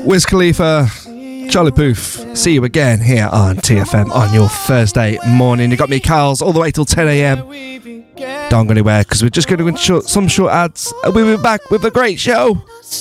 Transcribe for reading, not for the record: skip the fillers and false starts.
Wiz Khalifa, Charlie Puth, see you again here on TFM on your Thursday morning. You got me, Carls, all the way till 10 a.m. Don't go anywhere because we're just going to go some short ads and we'll be back with a great show.